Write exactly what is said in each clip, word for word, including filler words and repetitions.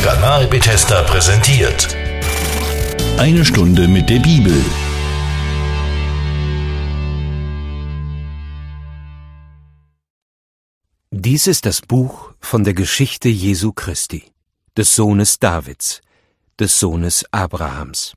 Kanal Bethesda präsentiert Eine Stunde mit der Bibel. Dies ist das Buch von der Geschichte Jesu Christi, des Sohnes Davids, des Sohnes Abrahams.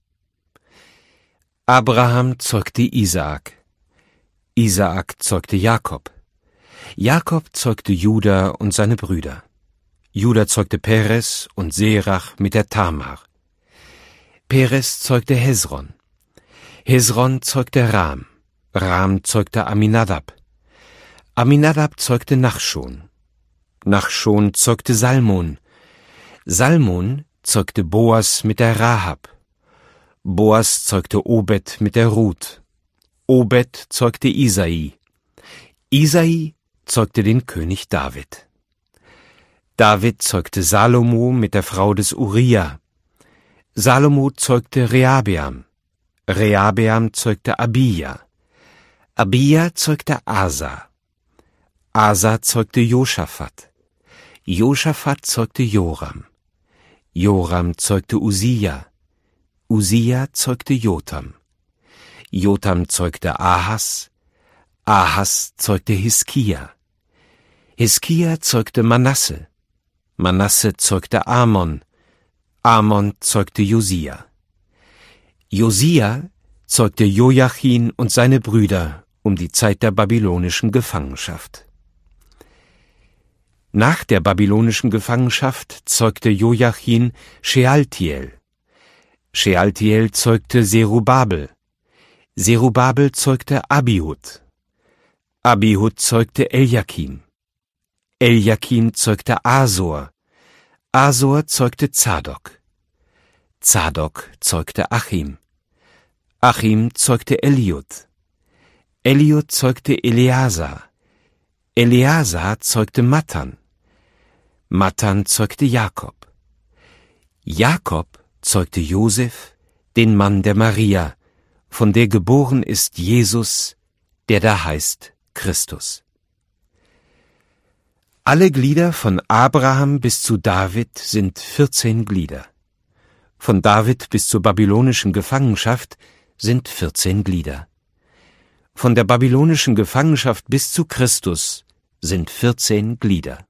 Abraham zeugte Isaak, Isaak zeugte Jakob, Jakob zeugte Juda und seine Brüder, Juda zeugte Peres und Serach mit der Tamar, Peres zeugte Hesron, Hesron zeugte Ram, Ram zeugte Aminadab, Aminadab zeugte Nachschon, Nachschon zeugte Salmon, Salmon zeugte Boas mit der Rahab, Boas zeugte Obed mit der Ruth, Obed zeugte Isai, Isai zeugte den König David. David zeugte Salomo mit der Frau des Uriah, Salomo zeugte Rehabeam, Rehabeam zeugte Abija, Abija zeugte Asa, Asa zeugte Josaphat, Josaphat zeugte Joram, Joram zeugte Usia, Usia zeugte Jotam, Jotam zeugte Ahas, Ahas zeugte Hiskia, Hiskia zeugte Manasse, Manasse zeugte Amon, Amon zeugte Josia, Josia zeugte Joachim und seine Brüder um die Zeit der babylonischen Gefangenschaft. Nach der babylonischen Gefangenschaft zeugte Joachim Shealtiel, Shealtiel zeugte Zerubabel, Zerubabel zeugte Abihud, Abihud zeugte Eliakim, Eliakim zeugte Asor, Asor zeugte Zadok, Zadok zeugte Achim, Achim zeugte Eliud, Eliud zeugte Eleazar, Eleazar zeugte Matan, Matan zeugte Jakob, Jakob zeugte Josef, den Mann der Maria, von der geboren ist Jesus, der da heißt Christus. Alle Glieder von Abraham bis zu David sind vierzehn Glieder. Von David bis zur babylonischen Gefangenschaft sind vierzehn Glieder. Von der babylonischen Gefangenschaft bis zu Christus sind vierzehn Glieder.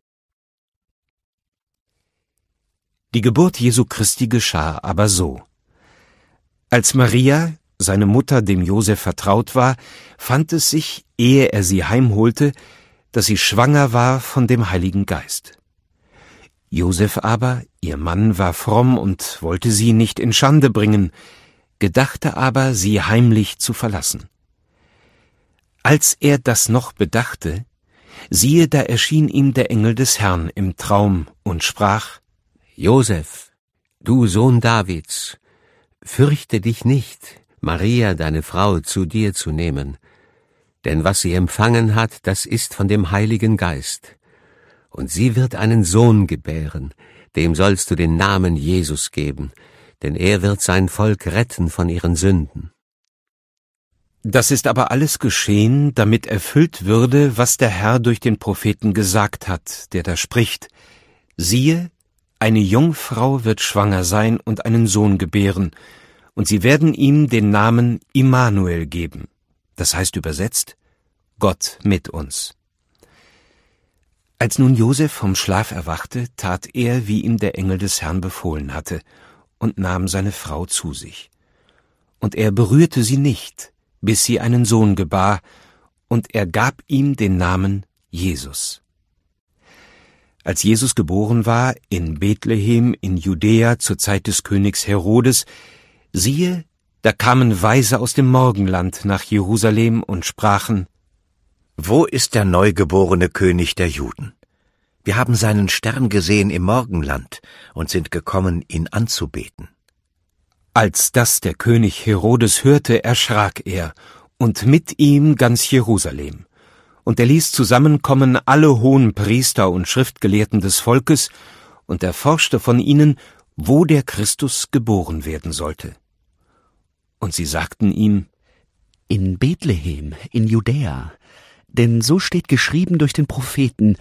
Die Geburt Jesu Christi geschah aber so. Als Maria, seine Mutter, dem Josef vertraut war, fand es sich, ehe er sie heimholte, dass sie schwanger war von dem Heiligen Geist. Josef aber, ihr Mann, war fromm und wollte sie nicht in Schande bringen, gedachte aber, sie heimlich zu verlassen. Als er das noch bedachte, siehe, da erschien ihm der Engel des Herrn im Traum und sprach: Josef, du Sohn Davids, fürchte dich nicht, Maria, deine Frau, zu dir zu nehmen, denn was sie empfangen hat, das ist von dem Heiligen Geist. Und sie wird einen Sohn gebären, dem sollst du den Namen Jesus geben, denn er wird sein Volk retten von ihren Sünden. Das ist aber alles geschehen, damit erfüllt würde, was der Herr durch den Propheten gesagt hat, der da spricht: Siehe, eine Jungfrau wird schwanger sein und einen Sohn gebären, und sie werden ihm den Namen Immanuel geben. Das heißt übersetzt, Gott mit uns. Als nun Josef vom Schlaf erwachte, tat er, wie ihm der Engel des Herrn befohlen hatte, und nahm seine Frau zu sich. Und er berührte sie nicht, bis sie einen Sohn gebar, und er gab ihm den Namen Jesus. Als Jesus geboren war, in Bethlehem in Judäa zur Zeit des Königs Herodes, siehe, da kamen Weise aus dem Morgenland nach Jerusalem und sprachen: Wo ist der neugeborene König der Juden? Wir haben seinen Stern gesehen im Morgenland und sind gekommen, ihn anzubeten. Als das der König Herodes hörte, erschrak er, und mit ihm ganz Jerusalem. Und er ließ zusammenkommen alle hohen Priester und Schriftgelehrten des Volkes und erforschte von ihnen, wo der Christus geboren werden sollte. Und sie sagten ihm: In Bethlehem, in Judäa, denn so steht geschrieben durch den Propheten: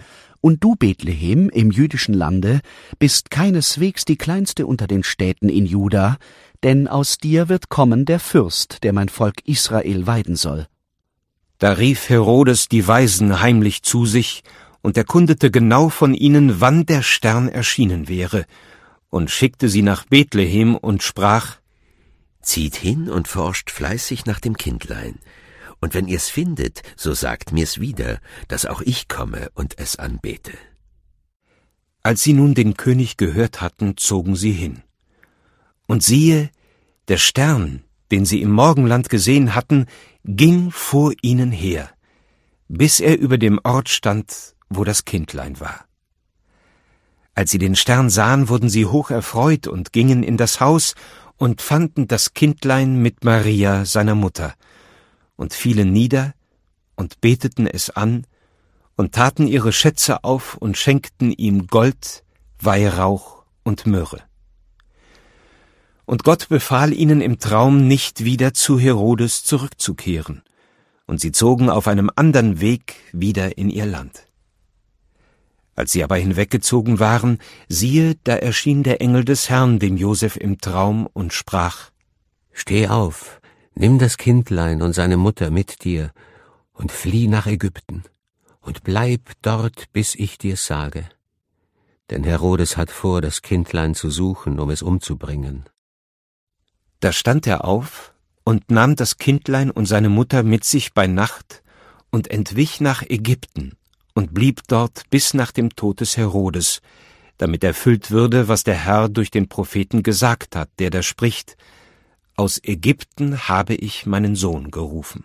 Und du, Bethlehem, im jüdischen Lande, bist keineswegs die kleinste unter den Städten in Juda, denn aus dir wird kommen der Fürst, der mein Volk Israel weiden soll. Da rief Herodes die Weisen heimlich zu sich und erkundete genau von ihnen, wann der Stern erschienen wäre, und schickte sie nach Bethlehem und sprach: Zieht hin und forscht fleißig nach dem Kindlein. Und wenn ihr's findet, so sagt mir's wieder, dass auch ich komme und es anbete. Als sie nun den König gehört hatten, zogen sie hin. Und siehe, der Stern, den sie im Morgenland gesehen hatten, ging vor ihnen her, bis er über dem Ort stand, wo das Kindlein war. Als sie den Stern sahen, wurden sie hoch erfreut und gingen in das Haus und fanden das Kindlein mit Maria, seiner Mutter, und fielen nieder und beteten es an und taten ihre Schätze auf und schenkten ihm Gold, Weihrauch und Myrrhe. Und Gott befahl ihnen im Traum, nicht wieder zu Herodes zurückzukehren, und sie zogen auf einem andern Weg wieder in ihr Land. Als sie aber hinweggezogen waren, siehe, da erschien der Engel des Herrn dem Josef im Traum und sprach: Steh auf, nimm das Kindlein und seine Mutter mit dir und flieh nach Ägypten und bleib dort, bis ich dir's sage. Denn Herodes hat vor, das Kindlein zu suchen, um es umzubringen. Da stand er auf und nahm das Kindlein und seine Mutter mit sich bei Nacht und entwich nach Ägypten und blieb dort bis nach dem Tod des Herodes, damit erfüllt würde, was der Herr durch den Propheten gesagt hat, der da spricht: Aus Ägypten habe ich meinen Sohn gerufen.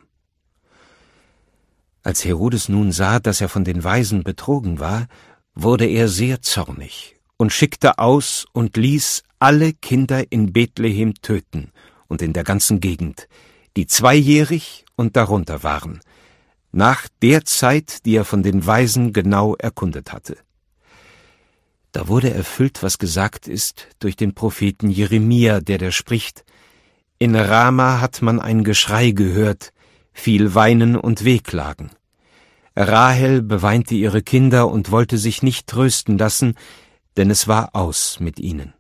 Als Herodes nun sah, dass er von den Weisen betrogen war, wurde er sehr zornig und schickte aus und ließ alle Kinder in Bethlehem töten und in der ganzen Gegend, die zweijährig und darunter waren, nach der Zeit, die er von den Weisen genau erkundet hatte. Da wurde erfüllt, was gesagt ist durch den Propheten Jeremia, der da spricht: In Rama hat man ein Geschrei gehört, viel Weinen und Wehklagen. Rahel beweinte ihre Kinder und wollte sich nicht trösten lassen, denn es war aus mit ihnen.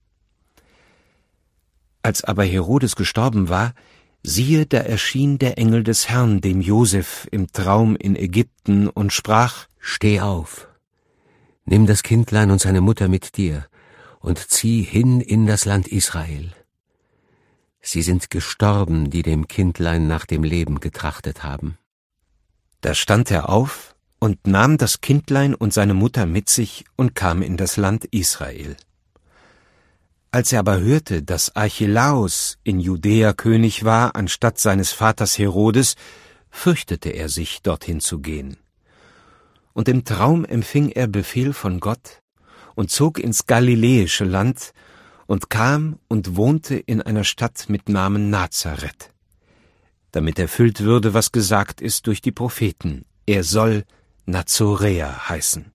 Als aber Herodes gestorben war, siehe, da erschien der Engel des Herrn dem Josef im Traum in Ägypten und sprach: Steh auf, nimm das Kindlein und seine Mutter mit dir und zieh hin in das Land Israel. Sie sind gestorben, die dem Kindlein nach dem Leben getrachtet haben. Da stand er auf und nahm das Kindlein und seine Mutter mit sich und kam in das Land Israel. Als er aber hörte, dass Archelaus in Judäa König war, anstatt seines Vaters Herodes, fürchtete er sich, dorthin zu gehen. Und im Traum empfing er Befehl von Gott und zog ins galiläische Land und kam und wohnte in einer Stadt mit Namen Nazareth, damit erfüllt würde, was gesagt ist durch die Propheten: Er soll Nazoräer heißen.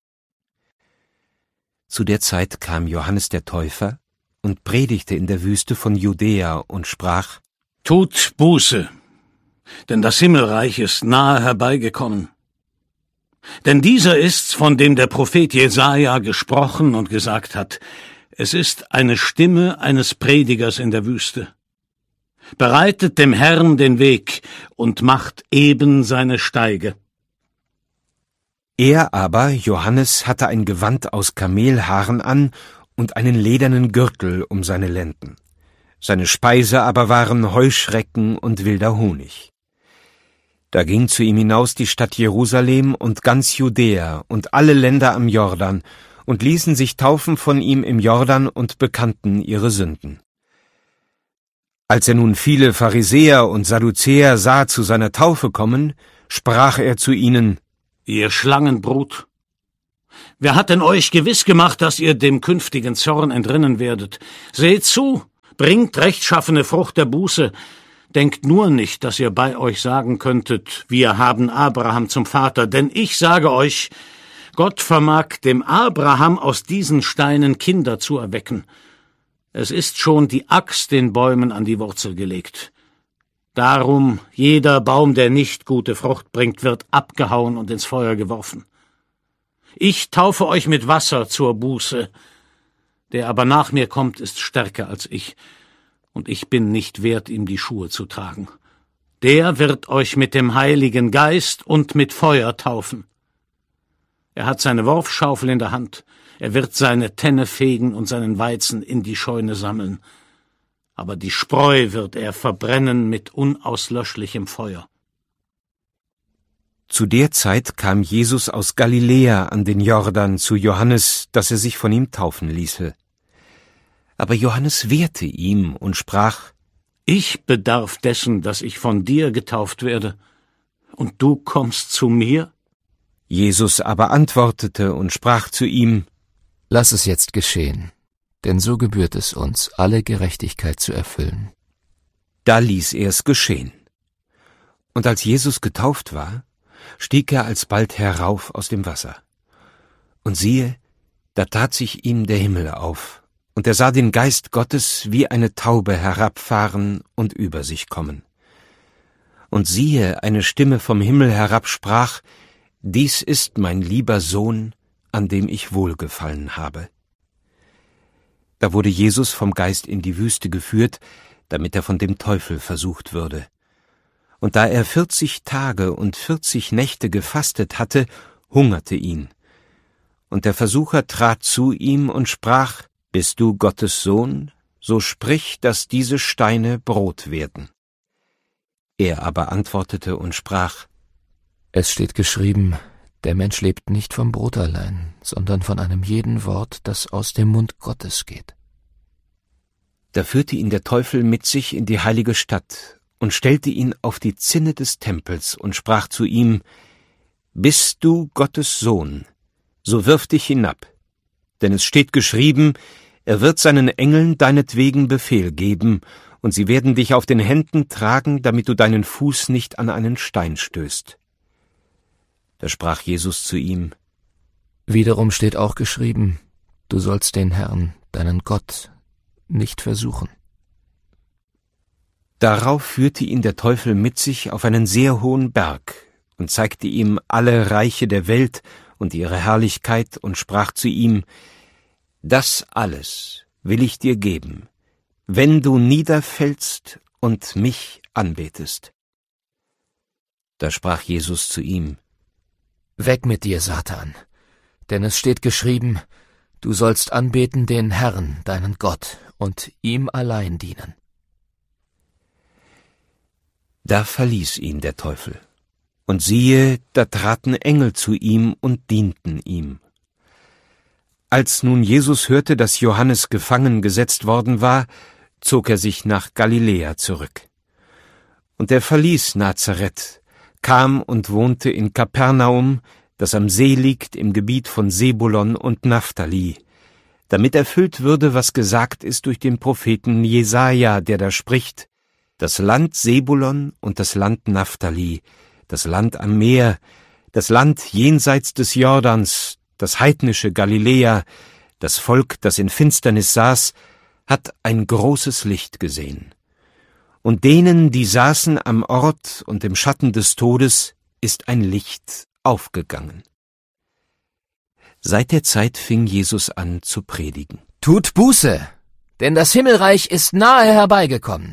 Zu der Zeit kam Johannes der Täufer und predigte in der Wüste von Judäa und sprach: Tut Buße, denn das Himmelreich ist nahe herbeigekommen. Denn dieser ist's, von dem der Prophet Jesaja gesprochen und gesagt hat: Es ist eine Stimme eines Predigers in der Wüste. Bereitet dem Herrn den Weg und macht eben seine Steige. Er aber, Johannes, hatte ein Gewand aus Kamelhaaren an und einen ledernen Gürtel um seine Lenden. Seine Speise aber waren Heuschrecken und wilder Honig. Da ging zu ihm hinaus die Stadt Jerusalem und ganz Judäa und alle Länder am Jordan und ließen sich taufen von ihm im Jordan und bekannten ihre Sünden. Als er nun viele Pharisäer und Sadduzäer sah zu seiner Taufe kommen, sprach er zu ihnen: Ihr Schlangenbrut! Wer hat denn euch gewiss gemacht, dass ihr dem künftigen Zorn entrinnen werdet? Seht zu, bringt rechtschaffene Frucht der Buße. Denkt nur nicht, dass ihr bei euch sagen könntet: Wir haben Abraham zum Vater, denn ich sage euch, Gott vermag dem Abraham aus diesen Steinen Kinder zu erwecken. Es ist schon die Axt den Bäumen an die Wurzel gelegt. Darum, jeder Baum, der nicht gute Frucht bringt, wird abgehauen und ins Feuer geworfen. Ich taufe euch mit Wasser zur Buße. Der aber nach mir kommt, ist stärker als ich, und ich bin nicht wert, ihm die Schuhe zu tragen. Der wird euch mit dem Heiligen Geist und mit Feuer taufen. Er hat seine Worfschaufel in der Hand, er wird seine Tenne fegen und seinen Weizen in die Scheune sammeln. Aber die Spreu wird er verbrennen mit unauslöschlichem Feuer. Zu der Zeit kam Jesus aus Galiläa an den Jordan zu Johannes, dass er sich von ihm taufen ließe. Aber Johannes wehrte ihm und sprach: Ich bedarf dessen, dass ich von dir getauft werde, und du kommst zu mir? Jesus aber antwortete und sprach zu ihm: Lass es jetzt geschehen, denn so gebührt es uns, alle Gerechtigkeit zu erfüllen. Da ließ er es geschehen. Und als Jesus getauft war, stieg er alsbald herauf aus dem Wasser. Und siehe, da tat sich ihm der Himmel auf, und er sah den Geist Gottes wie eine Taube herabfahren und über sich kommen. Und siehe, eine Stimme vom Himmel herab sprach: Dies ist mein lieber Sohn, an dem ich wohlgefallen habe. Da wurde Jesus vom Geist in die Wüste geführt, damit er von dem Teufel versucht würde. Und da er vierzig Tage und vierzig Nächte gefastet hatte, hungerte ihn. Und der Versucher trat zu ihm und sprach: Bist du Gottes Sohn? So sprich, dass diese Steine Brot werden. Er aber antwortete und sprach: Es steht geschrieben, der Mensch lebt nicht vom Brot allein, sondern von einem jeden Wort, das aus dem Mund Gottes geht. Da führte ihn der Teufel mit sich in die heilige Stadt und stellte ihn auf die Zinne des Tempels und sprach zu ihm: Bist du Gottes Sohn, so wirf dich hinab, denn es steht geschrieben, er wird seinen Engeln deinetwegen Befehl geben, und sie werden dich auf den Händen tragen, damit du deinen Fuß nicht an einen Stein stößt. Da sprach Jesus zu ihm: Wiederum steht auch geschrieben, du sollst den Herrn, deinen Gott, nicht versuchen. Darauf führte ihn der Teufel mit sich auf einen sehr hohen Berg und zeigte ihm alle Reiche der Welt und ihre Herrlichkeit und sprach zu ihm: Das alles will ich dir geben, wenn du niederfällst und mich anbetest. Da sprach Jesus zu ihm: Weg mit dir, Satan, denn es steht geschrieben, du sollst anbeten den Herrn, deinen Gott, und ihm allein dienen. Da verließ ihn der Teufel. Und siehe, da traten Engel zu ihm und dienten ihm. Als nun Jesus hörte, dass Johannes gefangen gesetzt worden war, zog er sich nach Galiläa zurück. Und er verließ Nazareth, kam und wohnte in Kapernaum, das am See liegt im Gebiet von Sebulon und Naphtali, damit erfüllt würde, was gesagt ist durch den Propheten Jesaja, der da spricht: Das Land Sebulon und das Land Naphtali, das Land am Meer, das Land jenseits des Jordans, das heidnische Galiläa, das Volk, das in Finsternis saß, hat ein großes Licht gesehen. Und denen, die saßen am Ort und im Schatten des Todes, ist ein Licht aufgegangen. Seit der Zeit fing Jesus an zu predigen: Tut Buße, denn das Himmelreich ist nahe herbeigekommen.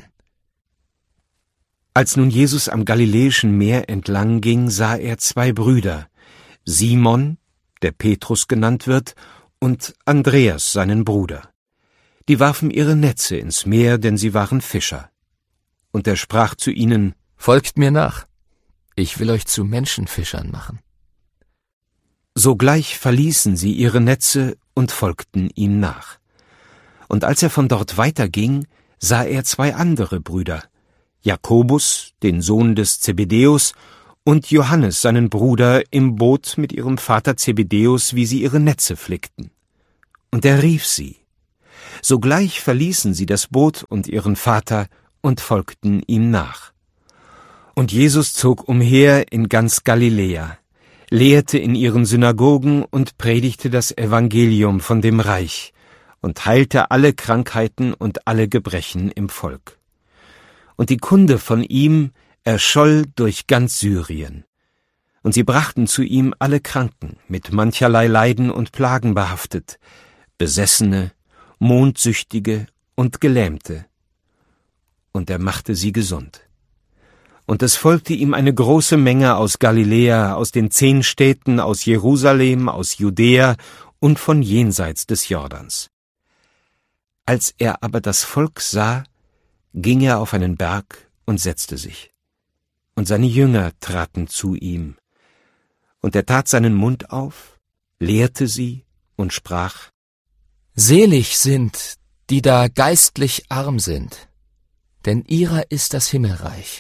Als nun Jesus am Galiläischen Meer entlang ging, sah er zwei Brüder, Simon, der Petrus genannt wird, und Andreas, seinen Bruder. Die warfen ihre Netze ins Meer, denn sie waren Fischer. Und er sprach zu ihnen: Folgt mir nach, ich will euch zu Menschenfischern machen. Sogleich verließen sie ihre Netze und folgten ihm nach. Und als er von dort weiterging, sah er zwei andere Brüder, Jakobus, den Sohn des Zebedäus, und Johannes, seinen Bruder, im Boot mit ihrem Vater Zebedäus, wie sie ihre Netze flickten. Und er rief sie. Sogleich verließen sie das Boot und ihren Vater und folgten ihm nach. Und Jesus zog umher in ganz Galiläa, lehrte in ihren Synagogen und predigte das Evangelium von dem Reich und heilte alle Krankheiten und alle Gebrechen im Volk. Und die Kunde von ihm erscholl durch ganz Syrien. Und sie brachten zu ihm alle Kranken, mit mancherlei Leiden und Plagen behaftet, Besessene, Mondsüchtige und Gelähmte. Und er machte sie gesund. Und es folgte ihm eine große Menge aus Galiläa, aus den zehn Städten, aus Jerusalem, aus Judäa und von jenseits des Jordans. Als er aber das Volk sah, ging er auf einen Berg und setzte sich. Und seine Jünger traten zu ihm. Und er tat seinen Mund auf, lehrte sie und sprach: Selig sind, die da geistlich arm sind, denn ihrer ist das Himmelreich.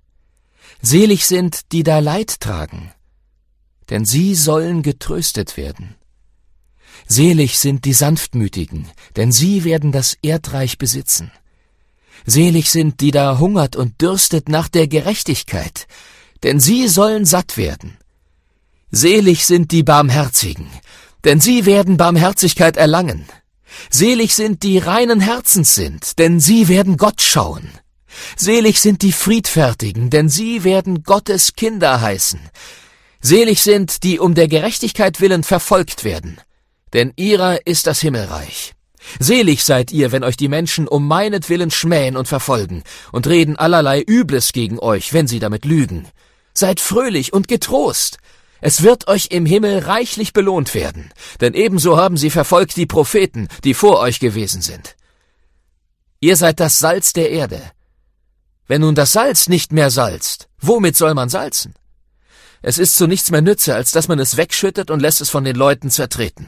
Selig sind, die da Leid tragen, denn sie sollen getröstet werden. Selig sind die Sanftmütigen, denn sie werden das Erdreich besitzen. Selig sind, die da hungert und dürstet nach der Gerechtigkeit, denn sie sollen satt werden. Selig sind die Barmherzigen, denn sie werden Barmherzigkeit erlangen. Selig sind die reinen Herzens sind, denn sie werden Gott schauen. Selig sind die Friedfertigen, denn sie werden Gottes Kinder heißen. Selig sind, die um der Gerechtigkeit willen verfolgt werden, denn ihrer ist das Himmelreich. Selig seid ihr, wenn euch die Menschen um meinetwillen schmähen und verfolgen und reden allerlei Übles gegen euch, wenn sie damit lügen. Seid fröhlich und getrost. Es wird euch im Himmel reichlich belohnt werden, denn ebenso haben sie verfolgt die Propheten, die vor euch gewesen sind. Ihr seid das Salz der Erde. Wenn nun das Salz nicht mehr salzt, womit soll man salzen? Es ist zu nichts mehr Nütze, als dass man es wegschüttet und lässt es von den Leuten zertreten.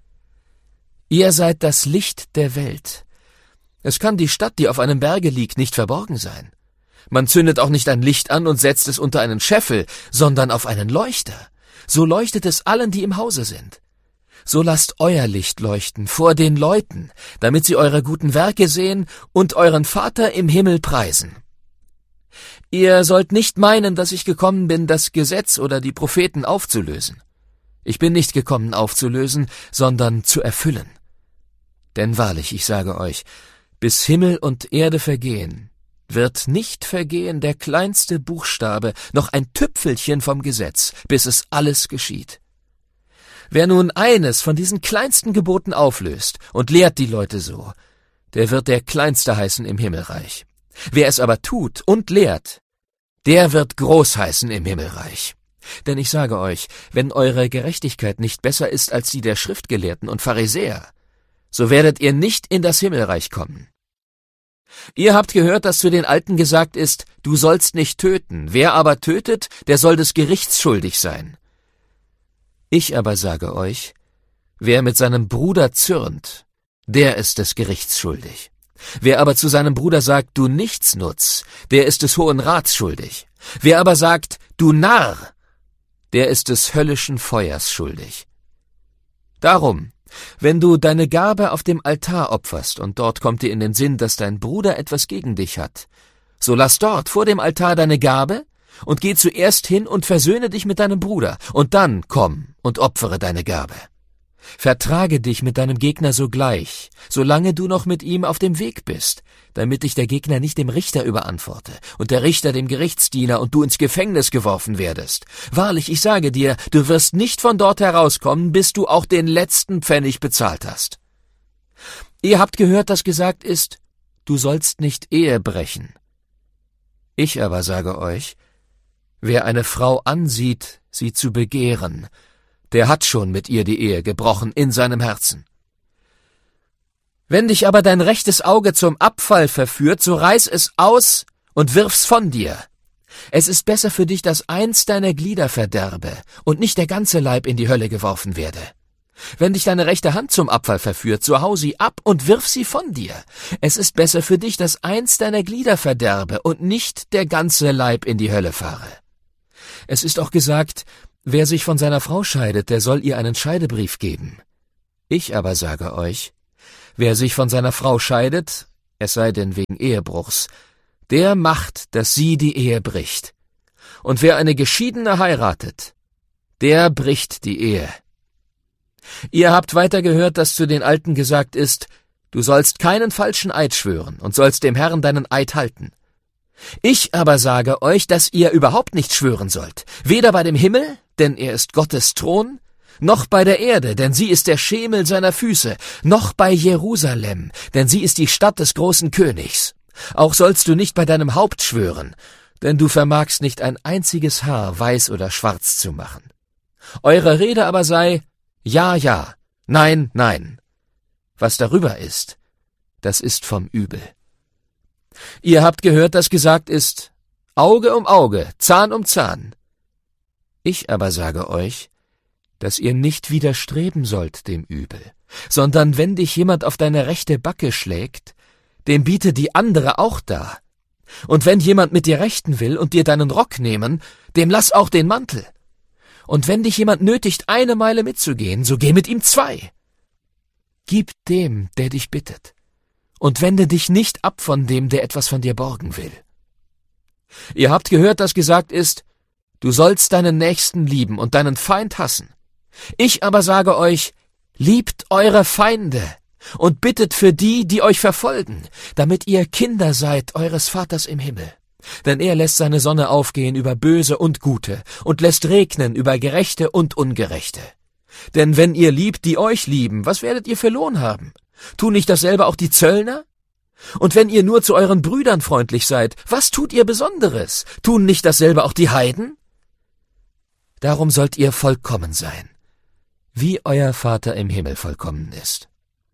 Ihr seid das Licht der Welt. Es kann die Stadt, die auf einem Berge liegt, nicht verborgen sein. Man zündet auch nicht ein Licht an und setzt es unter einen Scheffel, sondern auf einen Leuchter. So leuchtet es allen, die im Hause sind. So lasst euer Licht leuchten vor den Leuten, damit sie eure guten Werke sehen und euren Vater im Himmel preisen. Ihr sollt nicht meinen, dass ich gekommen bin, das Gesetz oder die Propheten aufzulösen. Ich bin nicht gekommen aufzulösen, sondern zu erfüllen. Denn wahrlich, ich sage euch, bis Himmel und Erde vergehen, wird nicht vergehen der kleinste Buchstabe, noch ein Tüpfelchen vom Gesetz, bis es alles geschieht. Wer nun eines von diesen kleinsten Geboten auflöst und lehrt die Leute so, der wird der Kleinste heißen im Himmelreich. Wer es aber tut und lehrt, der wird groß heißen im Himmelreich. Denn ich sage euch, wenn eure Gerechtigkeit nicht besser ist als die der Schriftgelehrten und Pharisäer, so werdet ihr nicht in das Himmelreich kommen. Ihr habt gehört, dass zu den Alten gesagt ist, du sollst nicht töten, wer aber tötet, der soll des Gerichts schuldig sein. Ich aber sage euch, wer mit seinem Bruder zürnt, der ist des Gerichts schuldig. Wer aber zu seinem Bruder sagt, du Nichtsnutz, der ist des Hohen Rats schuldig. Wer aber sagt, du Narr, der ist des höllischen Feuers schuldig. Darum, wenn du deine Gabe auf dem Altar opferst und dort kommt dir in den Sinn, dass dein Bruder etwas gegen dich hat, so lass dort vor dem Altar deine Gabe und geh zuerst hin und versöhne dich mit deinem Bruder, und dann komm und opfere deine Gabe. Vertrage dich mit deinem Gegner sogleich, solange du noch mit ihm auf dem Weg bist, damit dich der Gegner nicht dem Richter überantworte und der Richter dem Gerichtsdiener und du ins Gefängnis geworfen werdest. Wahrlich, ich sage dir, du wirst nicht von dort herauskommen, bis du auch den letzten Pfennig bezahlt hast. Ihr habt gehört, dass gesagt ist, du sollst nicht Ehe brechen. Ich aber sage euch, wer eine Frau ansieht, sie zu begehren, der hat schon mit ihr die Ehe gebrochen in seinem Herzen. Wenn dich aber dein rechtes Auge zum Abfall verführt, so reiß es aus und wirf's von dir. Es ist besser für dich, dass eins deiner Glieder verderbe und nicht der ganze Leib in die Hölle geworfen werde. Wenn dich deine rechte Hand zum Abfall verführt, so hau sie ab und wirf sie von dir. Es ist besser für dich, dass eins deiner Glieder verderbe und nicht der ganze Leib in die Hölle fahre. Es ist auch gesagt, wer sich von seiner Frau scheidet, der soll ihr einen Scheidebrief geben. Ich aber sage euch, wer sich von seiner Frau scheidet, es sei denn wegen Ehebruchs, der macht, dass sie die Ehe bricht. Und wer eine Geschiedene heiratet, der bricht die Ehe. Ihr habt weiter gehört, dass zu den Alten gesagt ist, du sollst keinen falschen Eid schwören und sollst dem Herrn deinen Eid halten. Ich aber sage euch, dass ihr überhaupt nicht schwören sollt, weder bei dem Himmel, denn er ist Gottes Thron, noch bei der Erde, denn sie ist der Schemel seiner Füße, noch bei Jerusalem, denn sie ist die Stadt des großen Königs. Auch sollst du nicht bei deinem Haupt schwören, denn du vermagst nicht ein einziges Haar weiß oder schwarz zu machen. Eure Rede aber sei, ja, ja, nein, nein. Was darüber ist, das ist vom Übel. Ihr habt gehört, dass gesagt ist, Auge um Auge, Zahn um Zahn. Ich aber sage euch, dass ihr nicht widerstreben sollt dem Übel, sondern wenn dich jemand auf deine rechte Backe schlägt, dem biete die andere auch dar. Und wenn jemand mit dir rechten will und dir deinen Rock nehmen, dem lass auch den Mantel. Und wenn dich jemand nötigt, eine Meile mitzugehen, so geh mit ihm zwei. Gib dem, der dich bittet, und wende dich nicht ab von dem, der etwas von dir borgen will. Ihr habt gehört, dass gesagt ist, du sollst deinen Nächsten lieben und deinen Feind hassen. Ich aber sage euch, liebt eure Feinde und bittet für die, die euch verfolgen, damit ihr Kinder seid eures Vaters im Himmel. Denn er lässt seine Sonne aufgehen über Böse und Gute und lässt regnen über Gerechte und Ungerechte. Denn wenn ihr liebt, die euch lieben, was werdet ihr für Lohn haben? Tun nicht dasselbe auch die Zöllner? Und wenn ihr nur zu euren Brüdern freundlich seid, was tut ihr Besonderes? Tun nicht dasselbe auch die Heiden? Darum sollt ihr vollkommen sein, wie euer Vater im Himmel vollkommen ist.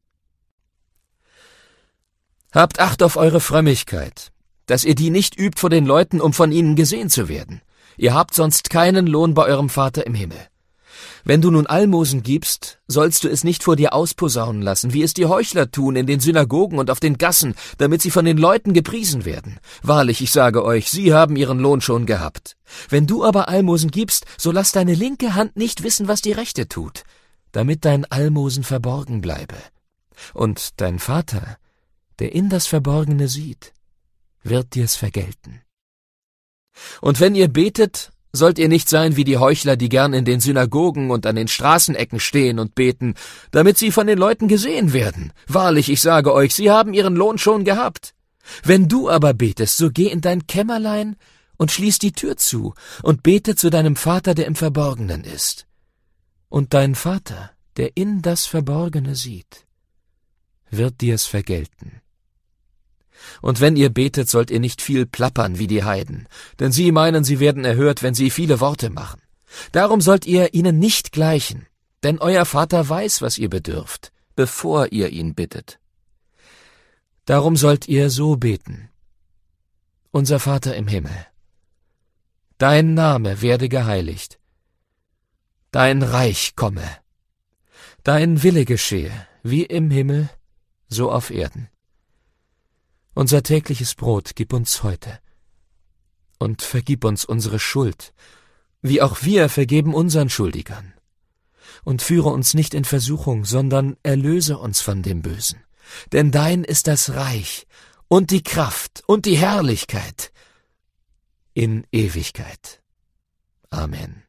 Habt Acht auf eure Frömmigkeit, dass ihr die nicht übt vor den Leuten, um von ihnen gesehen zu werden. Ihr habt sonst keinen Lohn bei eurem Vater im Himmel. Wenn du nun Almosen gibst, sollst du es nicht vor dir ausposaunen lassen, wie es die Heuchler tun in den Synagogen und auf den Gassen, damit sie von den Leuten gepriesen werden. Wahrlich, ich sage euch, sie haben ihren Lohn schon gehabt. Wenn du aber Almosen gibst, so lass deine linke Hand nicht wissen, was die rechte tut, damit dein Almosen verborgen bleibe. Und dein Vater, der in das Verborgene sieht, wird dir's vergelten. Und wenn ihr betet, sollt ihr nicht sein wie die Heuchler, die gern in den Synagogen und an den Straßenecken stehen und beten, damit sie von den Leuten gesehen werden. Wahrlich, ich sage euch, sie haben ihren Lohn schon gehabt. Wenn du aber betest, so geh in dein Kämmerlein und schließ die Tür zu und bete zu deinem Vater, der im Verborgenen ist. Und dein Vater, der in das Verborgene sieht, wird dir's vergelten. Und wenn ihr betet, sollt ihr nicht viel plappern wie die Heiden, denn sie meinen, sie werden erhört, wenn sie viele Worte machen. Darum sollt ihr ihnen nicht gleichen, denn euer Vater weiß, was ihr bedürft, bevor ihr ihn bittet. Darum sollt ihr so beten. Unser Vater im Himmel, dein Name werde geheiligt, dein Reich komme, dein Wille geschehe, wie im Himmel, so auf Erden. Unser tägliches Brot gib uns heute und vergib uns unsere Schuld, wie auch wir vergeben unseren Schuldigern. Und führe uns nicht in Versuchung, sondern erlöse uns von dem Bösen. Denn dein ist das Reich und die Kraft und die Herrlichkeit in Ewigkeit. Amen.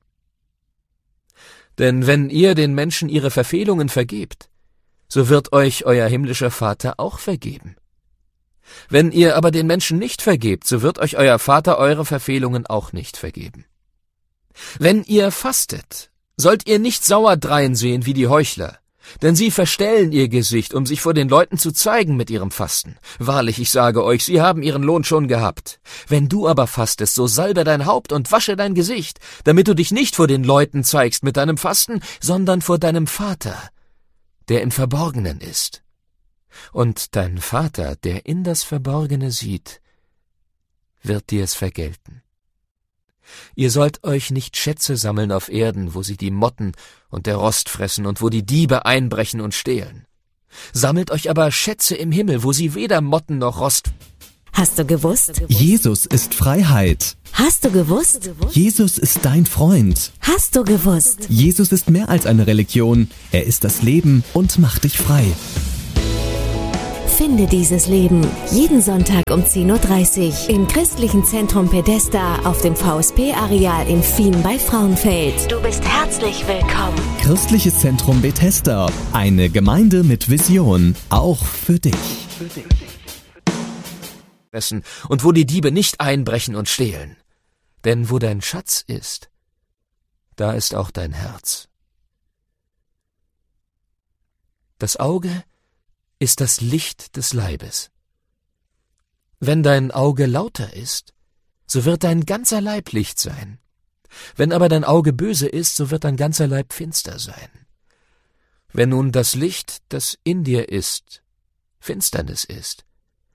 Denn wenn ihr den Menschen ihre Verfehlungen vergebt, so wird euch euer himmlischer Vater auch vergeben. Wenn ihr aber den Menschen nicht vergebt, so wird euch euer Vater eure Verfehlungen auch nicht vergeben. Wenn ihr fastet, sollt ihr nicht sauer dreinsehen wie die Heuchler, denn sie verstellen ihr Gesicht, um sich vor den Leuten zu zeigen mit ihrem Fasten. Wahrlich, ich sage euch, sie haben ihren Lohn schon gehabt. Wenn du aber fastest, so salbe dein Haupt und wasche dein Gesicht, damit du dich nicht vor den Leuten zeigst mit deinem Fasten, sondern vor deinem Vater, der im Verborgenen ist. Und dein Vater, der in das Verborgene sieht, wird dir's vergelten. Ihr sollt euch nicht Schätze sammeln auf Erden, wo sie die Motten und der Rost fressen und wo die Diebe einbrechen und stehlen. Sammelt euch aber Schätze im Himmel, wo sie weder Motten noch Rost. Hast du gewusst? Jesus ist Freiheit. Hast du gewusst? Jesus ist dein Freund. Hast du gewusst? Jesus ist mehr als eine Religion. Er ist das Leben und macht dich frei. Finde dieses Leben jeden Sonntag um zehn Uhr dreißig im Christlichen Zentrum Bethesda auf dem V S P-Areal in Fien bei Frauenfeld. Du bist herzlich willkommen. Christliches Zentrum Bethesda, eine Gemeinde mit Vision, auch für dich. Für dich. fressen und wo die Diebe nicht einbrechen und stehlen. Denn wo dein Schatz ist, da ist auch dein Herz. Das Auge ist das Licht des Leibes. Wenn dein Auge lauter ist, so wird dein ganzer Leib Licht sein. Wenn aber dein Auge böse ist, so wird dein ganzer Leib finster sein. Wenn nun das Licht, das in dir ist, Finsternis ist,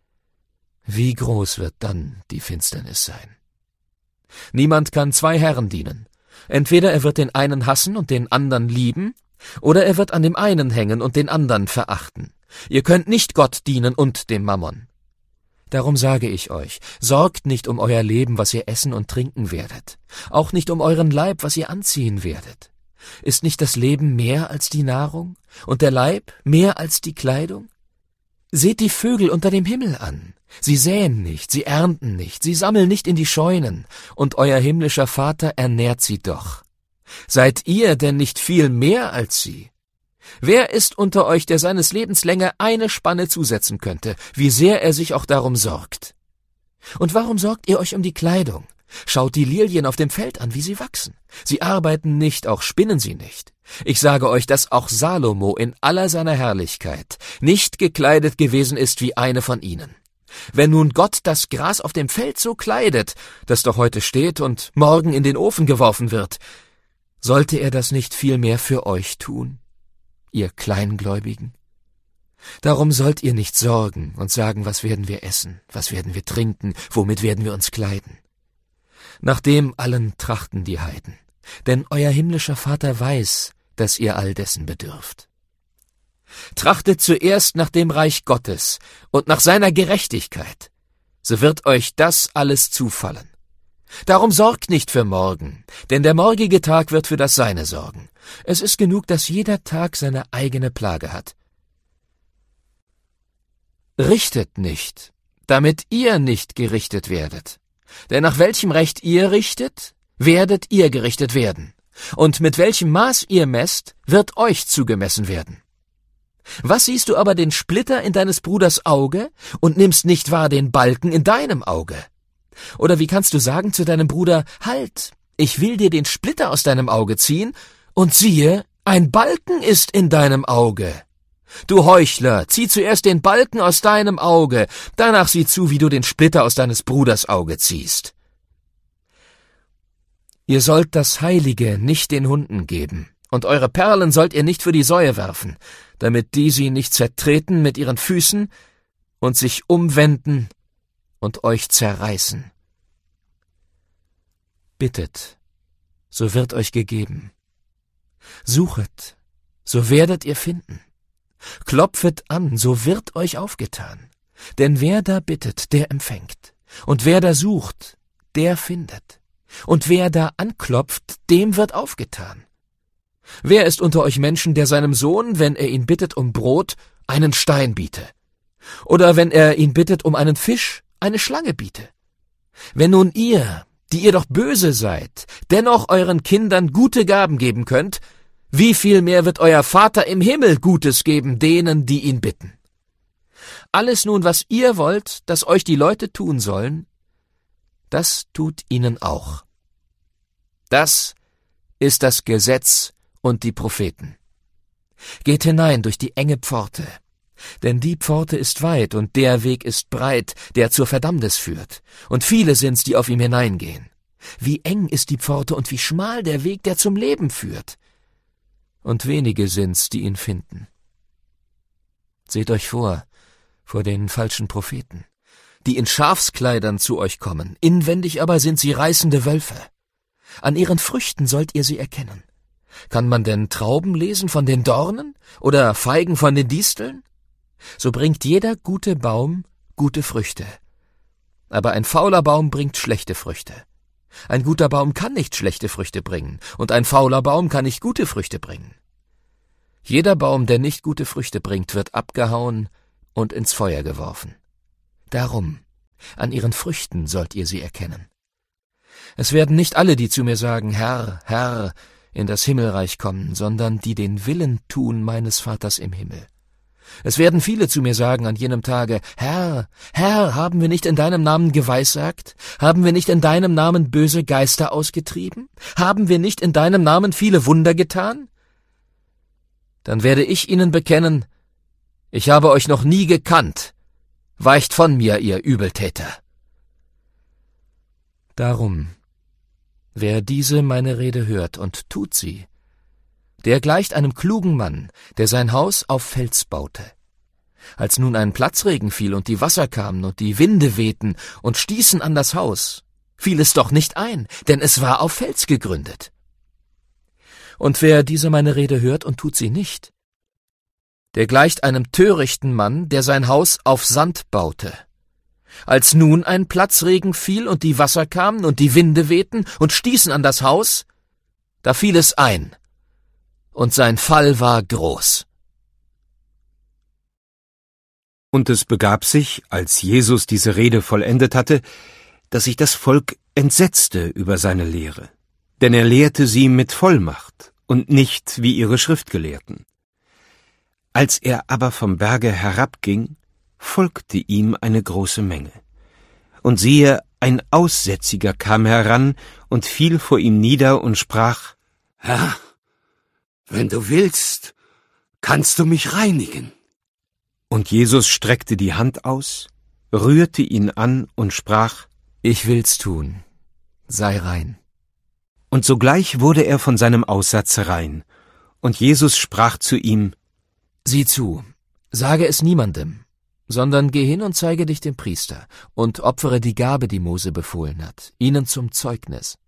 wie groß wird dann die Finsternis sein? Niemand kann zwei Herren dienen. Entweder er wird den einen hassen und den anderen lieben, oder er wird an dem einen hängen und den anderen verachten. Ihr könnt nicht Gott dienen und dem Mammon. Darum sage ich euch, sorgt nicht um euer Leben, was ihr essen und trinken werdet, auch nicht um euren Leib, was ihr anziehen werdet. Ist nicht das Leben mehr als die Nahrung und der Leib mehr als die Kleidung? Seht die Vögel unter dem Himmel an. Sie säen nicht, sie ernten nicht, sie sammeln nicht in die Scheunen, und euer himmlischer Vater ernährt sie doch. Seid ihr denn nicht viel mehr als sie? Wer ist unter euch, der seines Lebens Länge eine Spanne zusetzen könnte, wie sehr er sich auch darum sorgt? Und warum sorgt ihr euch um die Kleidung? Schaut die Lilien auf dem Feld an, wie sie wachsen. Sie arbeiten nicht, auch spinnen sie nicht. Ich sage euch, dass auch Salomo in aller seiner Herrlichkeit nicht gekleidet gewesen ist wie eine von ihnen. Wenn nun Gott das Gras auf dem Feld so kleidet, das doch heute steht und morgen in den Ofen geworfen wird, sollte er das nicht viel mehr für euch tun, ihr Kleingläubigen? Darum sollt ihr nicht sorgen und sagen, was werden wir essen, was werden wir trinken, womit werden wir uns kleiden. Nach dem allen trachten die Heiden, denn euer himmlischer Vater weiß, dass ihr all dessen bedürft. Trachtet zuerst nach dem Reich Gottes und nach seiner Gerechtigkeit, so wird euch das alles zufallen. Darum sorgt nicht für morgen, denn der morgige Tag wird für das Seine sorgen. Es ist genug, dass jeder Tag seine eigene Plage hat. Richtet nicht, damit ihr nicht gerichtet werdet. Denn nach welchem Recht ihr richtet, werdet ihr gerichtet werden. Und mit welchem Maß ihr messt, wird euch zugemessen werden. Was siehst du aber den Splitter in deines Bruders Auge und nimmst nicht wahr den Balken in deinem Auge? Oder wie kannst du sagen zu deinem Bruder, halt, ich will dir den Splitter aus deinem Auge ziehen, und siehe, ein Balken ist in deinem Auge. Du Heuchler, zieh zuerst den Balken aus deinem Auge, danach sieh zu, wie du den Splitter aus deines Bruders Auge ziehst. Ihr sollt das Heilige nicht den Hunden geben, und eure Perlen sollt ihr nicht für die Säue werfen, damit die sie nicht zertreten mit ihren Füßen und sich umwenden und euch zerreißen. Bittet, so wird euch gegeben. Suchet, so werdet ihr finden. Klopfet an, so wird euch aufgetan. Denn wer da bittet, der empfängt. Und wer da sucht, der findet. Und wer da anklopft, dem wird aufgetan. Wer ist unter euch Menschen, der seinem Sohn, wenn er ihn bittet um Brot, einen Stein biete? Oder wenn er ihn bittet um einen Fisch, eine Schlange biete? Wenn nun ihr, die ihr doch böse seid, dennoch euren Kindern gute Gaben geben könnt, wie viel mehr wird euer Vater im Himmel Gutes geben denen, die ihn bitten? Alles nun, was ihr wollt, dass euch die Leute tun sollen, das tut ihnen auch. Das ist das Gesetz und die Propheten. Geht hinein durch die enge Pforte, denn die Pforte ist weit und der Weg ist breit, der zur Verdammnis führt, und viele sind's, die auf ihm hineingehen. Wie eng ist die Pforte und wie schmal der Weg, der zum Leben führt, und wenige sind's, die ihn finden. Seht euch vor, vor den falschen Propheten, die in Schafskleidern zu euch kommen, inwendig aber sind sie reißende Wölfe. An ihren Früchten sollt ihr sie erkennen. Kann man denn Trauben lesen von den Dornen oder Feigen von den Disteln? So bringt jeder gute Baum gute Früchte. Aber ein fauler Baum bringt schlechte Früchte. Ein guter Baum kann nicht schlechte Früchte bringen, und ein fauler Baum kann nicht gute Früchte bringen. Jeder Baum, der nicht gute Früchte bringt, wird abgehauen und ins Feuer geworfen. Darum, an ihren Früchten sollt ihr sie erkennen. Es werden nicht alle, die zu mir sagen, Herr, Herr, in das Himmelreich kommen, sondern die den Willen tun meines Vaters im Himmel. Es werden viele zu mir sagen an jenem Tage, Herr, Herr, haben wir nicht in deinem Namen geweissagt? Haben wir nicht in deinem Namen böse Geister ausgetrieben? Haben wir nicht in deinem Namen viele Wunder getan? Dann werde ich ihnen bekennen, ich habe euch noch nie gekannt. Weicht von mir, ihr Übeltäter. Darum, wer diese meine Rede hört und tut sie, der gleicht einem klugen Mann, der sein Haus auf Fels baute. Als nun ein Platzregen fiel und die Wasser kamen und die Winde wehten und stießen an das Haus, fiel es doch nicht ein, denn es war auf Fels gegründet. Und wer diese meine Rede hört und tut sie nicht, der gleicht einem törichten Mann, der sein Haus auf Sand baute. Als nun ein Platzregen fiel und die Wasser kamen und die Winde wehten und stießen an das Haus, da fiel es ein, und sein Fall war groß. Und es begab sich, als Jesus diese Rede vollendet hatte, dass sich das Volk entsetzte über seine Lehre, denn er lehrte sie mit Vollmacht und nicht wie ihre Schriftgelehrten. Als er aber vom Berge herabging, folgte ihm eine große Menge. Und siehe, ein Aussätziger kam heran und fiel vor ihm nieder und sprach, Herr, wenn du willst, kannst du mich reinigen. Und Jesus streckte die Hand aus, rührte ihn an und sprach, Ich will's tun, sei rein. Und sogleich wurde er von seinem Aussatz rein. Und Jesus sprach zu ihm, Sieh zu, sage es niemandem, sondern geh hin und zeige dich dem Priester und opfere die Gabe, die Mose befohlen hat, ihnen zum Zeugnis.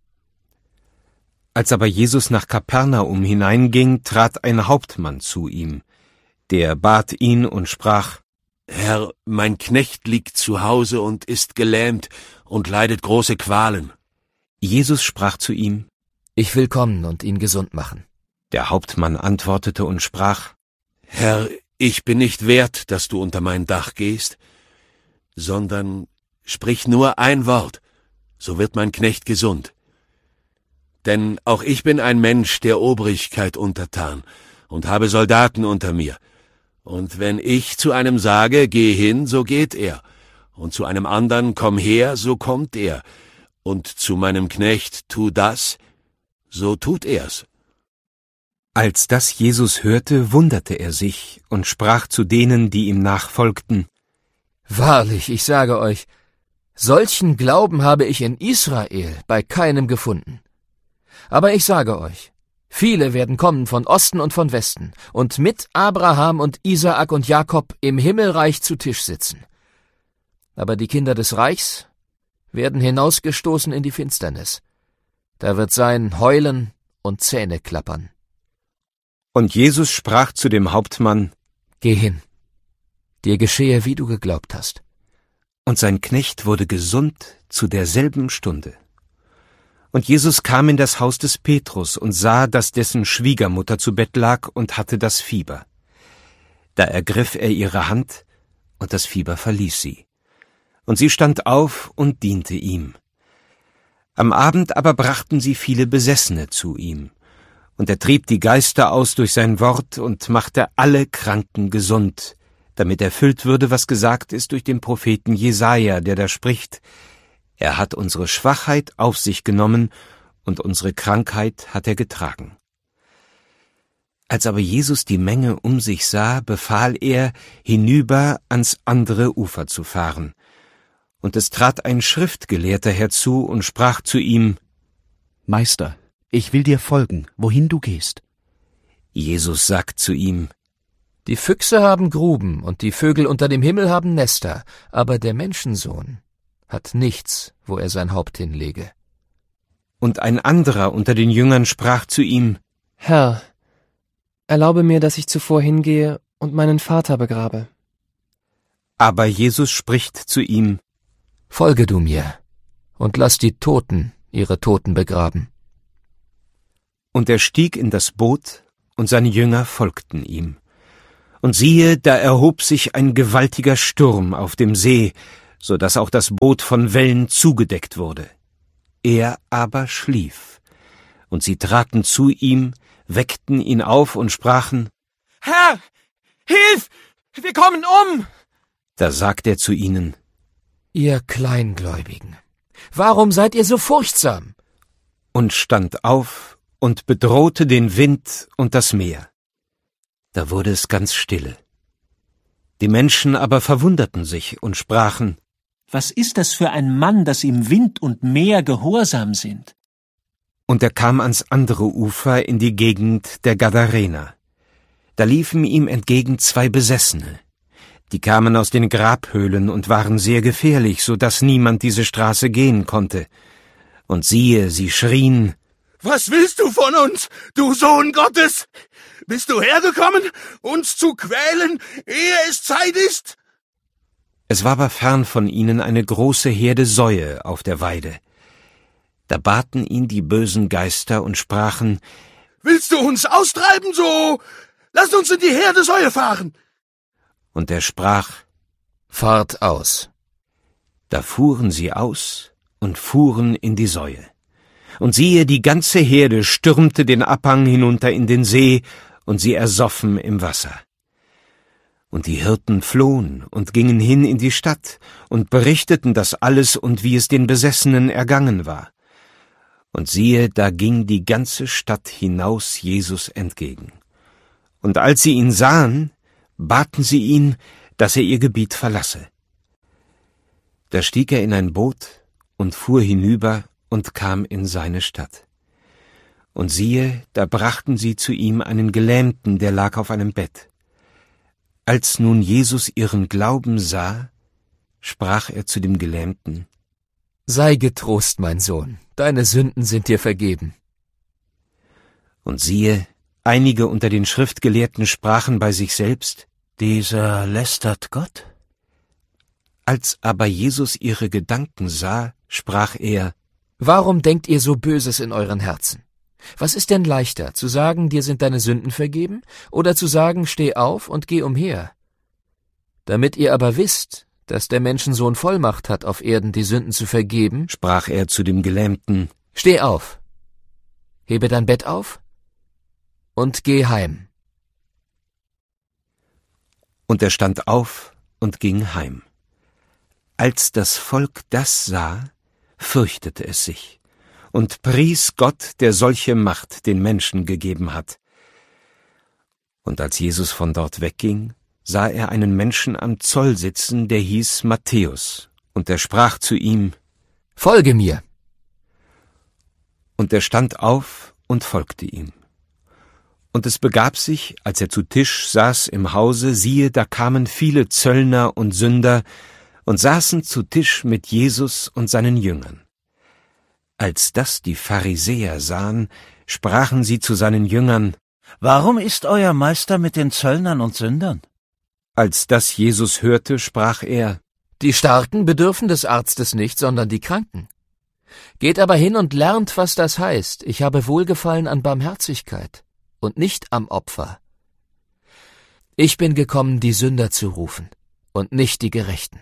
Als aber Jesus nach Kapernaum hineinging, trat ein Hauptmann zu ihm. Der bat ihn und sprach, Herr, mein Knecht liegt zu Hause und ist gelähmt und leidet große Qualen. Jesus sprach zu ihm, Ich will kommen und ihn gesund machen. Der Hauptmann antwortete und sprach, Herr, ich bin nicht wert, dass du unter mein Dach gehst, sondern sprich nur ein Wort, so wird mein Knecht gesund. Denn auch ich bin ein Mensch der Obrigkeit untertan und habe Soldaten unter mir. Und wenn ich zu einem sage, geh hin, so geht er, und zu einem anderen, komm her, so kommt er, und zu meinem Knecht, tu das, so tut er's. Als das Jesus hörte, wunderte er sich und sprach zu denen, die ihm nachfolgten, Wahrlich, ich sage euch, solchen Glauben habe ich in Israel bei keinem gefunden. Aber ich sage euch, viele werden kommen von Osten und von Westen und mit Abraham und Isaak und Jakob im Himmelreich zu Tisch sitzen. Aber die Kinder des Reichs werden hinausgestoßen in die Finsternis. Da wird sein Heulen und Zähne klappern. Und Jesus sprach zu dem Hauptmann, Geh hin, dir geschehe, wie du geglaubt hast. Und sein Knecht wurde gesund zu derselben Stunde. Und Jesus kam in das Haus des Petrus und sah, dass dessen Schwiegermutter zu Bett lag und hatte das Fieber. Da ergriff er ihre Hand, und das Fieber verließ sie. Und sie stand auf und diente ihm. Am Abend aber brachten sie viele Besessene zu ihm. Und er trieb die Geister aus durch sein Wort und machte alle Kranken gesund, damit erfüllt würde, was gesagt ist durch den Propheten Jesaja, der da spricht, Er hat unsere Schwachheit auf sich genommen und unsere Krankheit hat er getragen. Als aber Jesus die Menge um sich sah, befahl er, hinüber ans andere Ufer zu fahren. Und es trat ein Schriftgelehrter herzu und sprach zu ihm, Meister, ich will dir folgen, wohin du gehst. Jesus sagt zu ihm, Die Füchse haben Gruben und die Vögel unter dem Himmel haben Nester, aber der Menschensohn hat nichts, wo er sein Haupt hinlege. Und ein anderer unter den Jüngern sprach zu ihm, Herr, erlaube mir, dass ich zuvor hingehe und meinen Vater begrabe. Aber Jesus spricht zu ihm, Folge du mir und lass die Toten ihre Toten begraben. Und er stieg in das Boot, und seine Jünger folgten ihm. Und siehe, da erhob sich ein gewaltiger Sturm auf dem See, so dass auch das Boot von Wellen zugedeckt wurde. Er aber schlief. Und sie traten zu ihm, weckten ihn auf und sprachen, Herr, hilf! Wir kommen um! Da sagt er zu ihnen: Ihr Kleingläubigen, warum seid ihr so furchtsam? Und stand auf und bedrohte den Wind und das Meer. Da wurde es ganz stille. Die Menschen aber verwunderten sich und sprachen: Was ist das für ein Mann, dass ihm Wind und Meer gehorsam sind? Und er kam ans andere Ufer in die Gegend der Gadarener. Da liefen ihm entgegen zwei Besessene. Die kamen aus den Grabhöhlen und waren sehr gefährlich, so dass niemand diese Straße gehen konnte. Und siehe, sie schrien: Was willst du von uns, du Sohn Gottes? Bist du hergekommen, uns zu quälen, ehe es Zeit ist? Es war aber fern von ihnen eine große Herde Säue auf der Weide. Da baten ihn die bösen Geister und sprachen: Willst du uns austreiben, so lass uns in die Herde Säue fahren. Und er sprach: Fahrt aus. Da fuhren sie aus und fuhren in die Säue. Und siehe, die ganze Herde stürmte den Abhang hinunter in den See, und sie ersoffen im Wasser. Und die Hirten flohen und gingen hin in die Stadt und berichteten das alles und wie es den Besessenen ergangen war. Und siehe, da ging die ganze Stadt hinaus Jesus entgegen. Und als sie ihn sahen, baten sie ihn, dass er ihr Gebiet verlasse. Da stieg er in ein Boot und fuhr hinüber und kam in seine Stadt. Und siehe, da brachten sie zu ihm einen Gelähmten, der lag auf einem Bett. Als nun Jesus ihren Glauben sah, sprach er zu dem Gelähmten: Sei getrost, mein Sohn, deine Sünden sind dir vergeben. Und siehe, einige unter den Schriftgelehrten sprachen bei sich selbst: Dieser lästert Gott. Als aber Jesus ihre Gedanken sah, sprach er: Warum denkt ihr so Böses in euren Herzen? Was ist denn leichter, zu sagen, dir sind deine Sünden vergeben, oder zu sagen, steh auf und geh umher? Damit ihr aber wisst, dass der Menschensohn Vollmacht hat, auf Erden die Sünden zu vergeben, sprach er zu dem Gelähmten: Steh auf, hebe dein Bett auf und geh heim. Und er stand auf und ging heim. Als das Volk das sah, fürchtete es sich und pries Gott, der solche Macht den Menschen gegeben hat. Und als Jesus von dort wegging, sah er einen Menschen am Zoll sitzen, der hieß Matthäus, und er sprach zu ihm: Folge mir. Und er stand auf und folgte ihm. Und es begab sich, als er zu Tisch saß im Hause, siehe, da kamen viele Zöllner und Sünder und saßen zu Tisch mit Jesus und seinen Jüngern. Als das die Pharisäer sahen, sprachen sie zu seinen Jüngern: Warum ist euer Meister mit den Zöllnern und Sündern? Als das Jesus hörte, sprach er: Die Starken bedürfen des Arztes nicht, sondern die Kranken. Geht aber hin und lernt, was das heißt: Ich habe Wohlgefallen an Barmherzigkeit und nicht am Opfer. Ich bin gekommen, die Sünder zu rufen und nicht die Gerechten.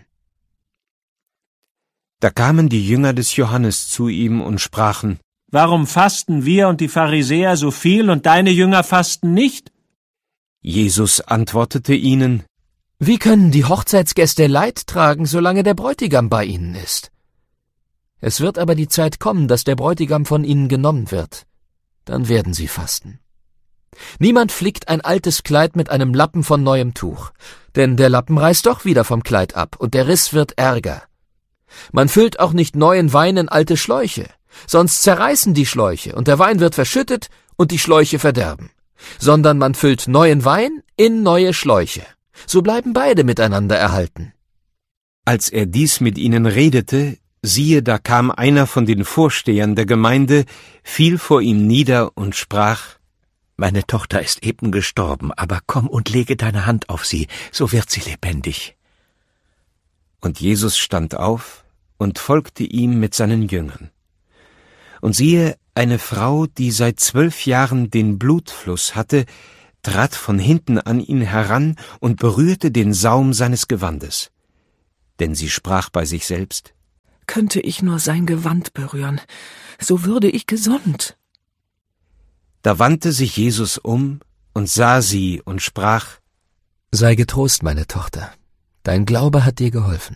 Da kamen die Jünger des Johannes zu ihm und sprachen: Warum fasten wir und die Pharisäer so viel und deine Jünger fasten nicht? Jesus antwortete ihnen: Wie können die Hochzeitsgäste Leid tragen, solange der Bräutigam bei ihnen ist? Es wird aber die Zeit kommen, dass der Bräutigam von ihnen genommen wird. Dann werden sie fasten. Niemand flickt ein altes Kleid mit einem Lappen von neuem Tuch, denn der Lappen reißt doch wieder vom Kleid ab, und der Riss wird ärger. Man füllt auch nicht neuen Wein in alte Schläuche, sonst zerreißen die Schläuche, und der Wein wird verschüttet und die Schläuche verderben. Sondern man füllt neuen Wein in neue Schläuche. So bleiben beide miteinander erhalten. Als er dies mit ihnen redete, siehe, da kam einer von den Vorstehern der Gemeinde, fiel vor ihm nieder und sprach: Meine Tochter ist eben gestorben, aber komm und lege deine Hand auf sie, so wird sie lebendig. Und Jesus stand auf und folgte ihm mit seinen Jüngern. Und siehe, eine Frau, die seit zwölf Jahren den Blutfluss hatte, trat von hinten an ihn heran und berührte den Saum seines Gewandes. Denn sie sprach bei sich selbst: Könnte ich nur sein Gewand berühren, so würde ich gesund. Da wandte sich Jesus um und sah sie und sprach: Sei getrost, meine Tochter, dein Glaube hat dir geholfen.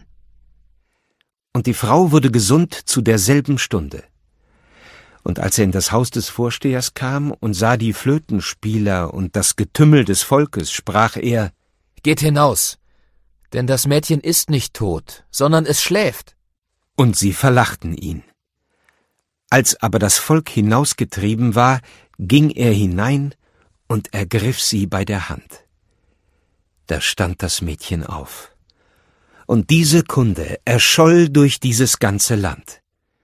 Und die Frau wurde gesund zu derselben Stunde. Und als er in das Haus des Vorstehers kam und sah die Flötenspieler und das Getümmel des Volkes, sprach er: Geht hinaus, denn das Mädchen ist nicht tot, sondern es schläft. Und sie verlachten ihn. Als aber das Volk hinausgetrieben war, ging er hinein und ergriff sie bei der Hand. Da stand das Mädchen auf. Und diese Kunde erscholl durch dieses ganze Land.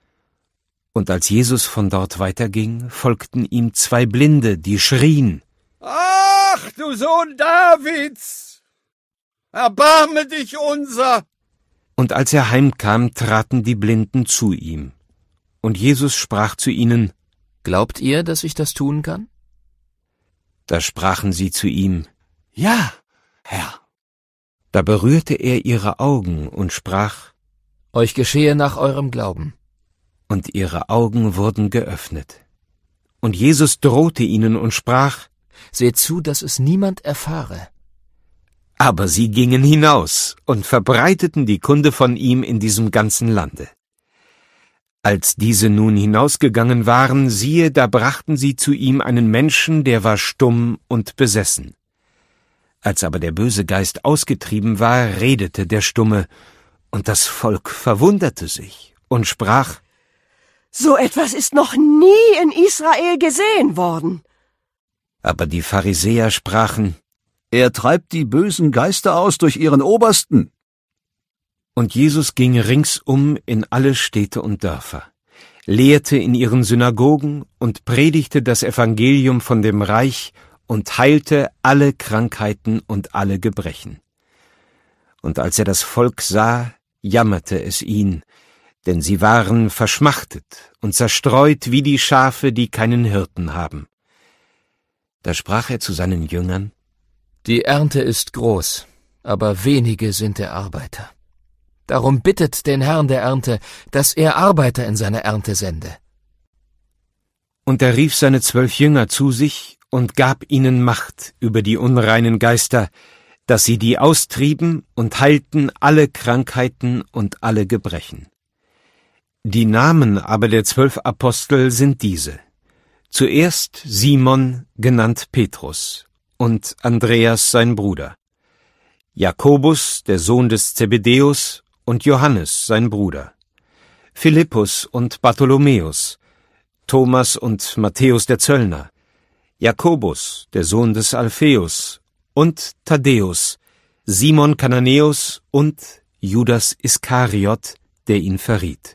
Und als Jesus von dort weiterging, folgten ihm zwei Blinde, die schrien: Ach, du Sohn Davids, erbarme dich unser! Und als er heimkam, traten die Blinden zu ihm. Und Jesus sprach zu ihnen: Glaubt ihr, dass ich das tun kann? Da sprachen sie zu ihm: Ja, Herr. Da berührte er ihre Augen und sprach: Euch geschehe nach eurem Glauben. Und ihre Augen wurden geöffnet. Und Jesus drohte ihnen und sprach: Seht zu, dass es niemand erfahre. Aber sie gingen hinaus und verbreiteten die Kunde von ihm in diesem ganzen Lande. Als diese nun hinausgegangen waren, siehe, da brachten sie zu ihm einen Menschen, der war stumm und besessen. Als aber der böse Geist ausgetrieben war, redete der Stumme, und das Volk verwunderte sich und sprach: So etwas ist noch nie in Israel gesehen worden. Aber die Pharisäer sprachen: Er treibt die bösen Geister aus durch ihren Obersten. Und Jesus ging ringsum in alle Städte und Dörfer, lehrte in ihren Synagogen und predigte das Evangelium von dem Reich und heilte alle Krankheiten und alle Gebrechen. Und als er das Volk sah, jammerte es ihn, denn sie waren verschmachtet und zerstreut wie die Schafe, die keinen Hirten haben. Da sprach er zu seinen Jüngern: Die Ernte ist groß, aber wenige sind der Arbeiter. Darum bittet den Herrn der Ernte, dass er Arbeiter in seine Ernte sende. Und er rief seine zwölf Jünger zu sich und gab ihnen Macht über die unreinen Geister, dass sie die austrieben und heilten alle Krankheiten und alle Gebrechen. Die Namen aber der zwölf Apostel sind diese: Zuerst Simon, genannt Petrus, und Andreas sein Bruder, Jakobus, der Sohn des Zebedäus, und Johannes sein Bruder, Philippus und Bartholomäus, Thomas und Matthäus der Zöllner, Jakobus, der Sohn des Alpheus, und Thaddäus, Simon Kananäus und Judas Iskariot, der ihn verriet.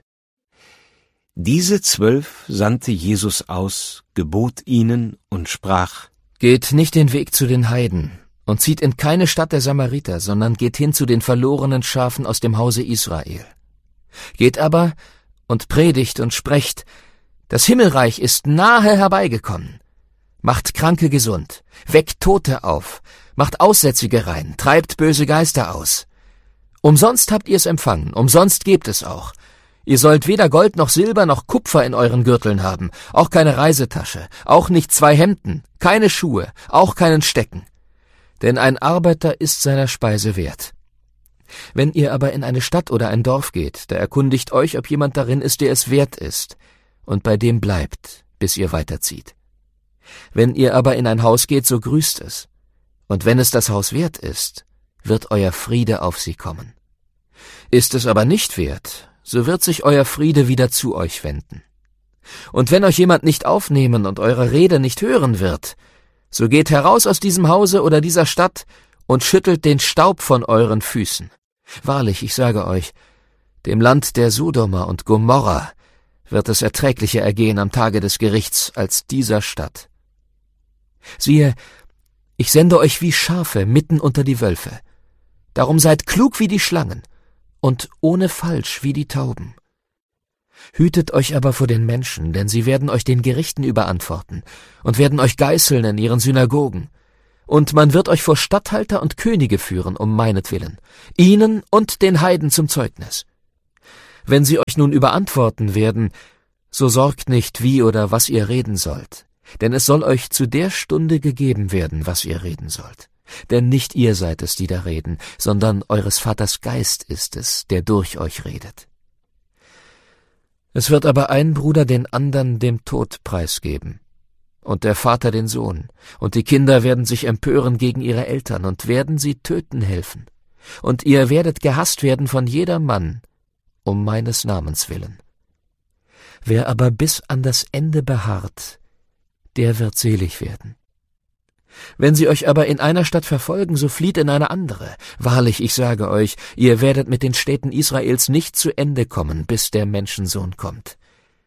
Diese zwölf sandte Jesus aus, gebot ihnen und sprach: Geht nicht den Weg zu den Heiden und zieht in keine Stadt der Samariter, sondern geht hin zu den verlorenen Schafen aus dem Hause Israel. Geht aber und predigt und sprecht: Das Himmelreich ist nahe herbeigekommen. Macht Kranke gesund, weckt Tote auf, macht Aussätzige rein, treibt böse Geister aus. Umsonst habt ihr es empfangen, umsonst gebt es auch. Ihr sollt weder Gold noch Silber noch Kupfer in euren Gürteln haben, auch keine Reisetasche, auch nicht zwei Hemden, keine Schuhe, auch keinen Stecken. Denn ein Arbeiter ist seiner Speise wert. Wenn ihr aber in eine Stadt oder ein Dorf geht, da erkundigt euch, ob jemand darin ist, der es wert ist, und bei dem bleibt, bis ihr weiterzieht. Wenn ihr aber in ein Haus geht, so grüßt es, und wenn es das Haus wert ist, wird euer Friede auf sie kommen. Ist es aber nicht wert, so wird sich euer Friede wieder zu euch wenden. Und wenn euch jemand nicht aufnehmen und eure Rede nicht hören wird, so geht heraus aus diesem Hause oder dieser Stadt und schüttelt den Staub von euren Füßen. Wahrlich, ich sage euch, dem Land der Sodomer und Gomorra wird es erträglicher ergehen am Tage des Gerichts als dieser Stadt. Siehe, ich sende euch wie Schafe mitten unter die Wölfe. Darum seid klug wie die Schlangen und ohne Falsch wie die Tauben. Hütet euch aber vor den Menschen, denn sie werden euch den Gerichten überantworten und werden euch geißeln in ihren Synagogen. Und man wird euch vor Statthalter und Könige führen, um meinetwillen, ihnen und den Heiden zum Zeugnis. Wenn sie euch nun überantworten werden, so sorgt nicht, wie oder was ihr reden sollt, denn es soll euch zu der Stunde gegeben werden, was ihr reden sollt. Denn nicht ihr seid es, die da reden, sondern eures Vaters Geist ist es, der durch euch redet. Es wird aber ein Bruder den andern dem Tod preisgeben, und der Vater den Sohn, und die Kinder werden sich empören gegen ihre Eltern und werden sie töten helfen. Und ihr werdet gehasst werden von jedermann, um meines Namens willen. Wer aber bis an das Ende beharrt, der wird selig werden. Wenn sie euch aber in einer Stadt verfolgen, so flieht in eine andere. Wahrlich, ich sage euch, ihr werdet mit den Städten Israels nicht zu Ende kommen, bis der Menschensohn kommt.